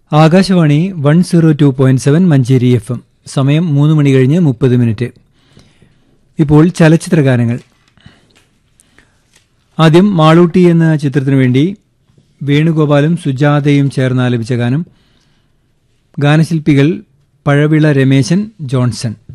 Akashvani 102.7 Manjeri FM. സമയം 3 മണി കഴിഞ്ഞ് 30 minute. ഇപ്പോൾ ചലച്ചിത്ര ഗാനങ്ങൾ. ആദ്യം മാളൂട്ടി എന്ന ചിത്രത്തിനു വേണ്ടി വേണുഗോപാലും സുജാതയും ചേർന്ന് ആലപിച്ച ഗാനം. ഗാനശില്പികൾ പഴവിള രമേശൻ, ജോൺസൺ.